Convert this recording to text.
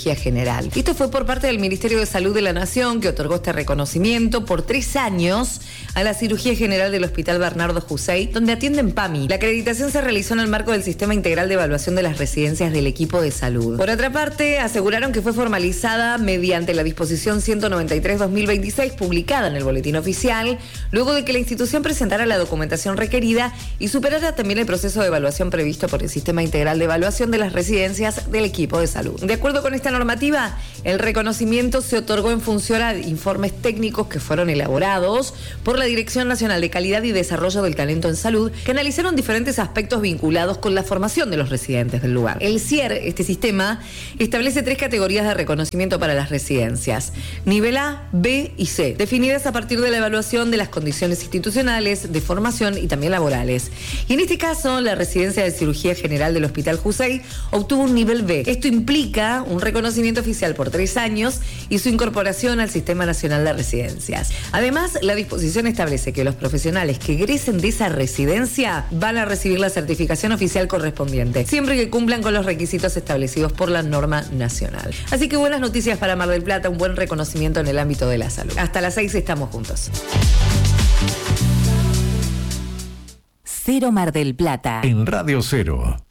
Cirugía General. Esto fue por parte del Ministerio de Salud de la Nación, que otorgó este reconocimiento por 3 años a la Cirugía General del Hospital Bernardo Hussein, donde atienden PAMI. La acreditación se realizó en el marco del Sistema Integral de Evaluación de las Residencias del Equipo de Salud. Por otra parte, aseguraron que fue formalizada mediante la disposición 193/2026 publicada en el Boletín Oficial, luego de que la institución presentara la documentación requerida y superara también el proceso de evaluación previsto por el Sistema Integral de Evaluación de las Residencias del Equipo de Salud. De acuerdo con esta normativa, el reconocimiento se otorgó en función a informes técnicos que fueron elaborados por la Dirección Nacional de Calidad y Desarrollo del Talento en Salud, que analizaron diferentes aspectos vinculados con la formación de los residentes del lugar. El CIER, este sistema, establece 3 categorías de reconocimiento para las residencias: nivel A, B y C, definidas a partir de la evaluación de las condiciones institucionales, de formación y también laborales. Y en este caso, la Residencia de Cirugía General del Hospital Hussein obtuvo un nivel B. Esto implica un reconocimiento oficial por 3 años y su incorporación al Sistema Nacional de Residencias. Además, la disposición establece que los profesionales que egresen de esa residencia van a recibir la certificación oficial correspondiente, siempre que cumplan con los requisitos establecidos por la norma nacional. Así que buenas noticias para Mar del Plata, un buen reconocimiento en el ámbito de la salud. Hasta las 6 estamos juntos. Cero Mar del Plata. En Radio Cero.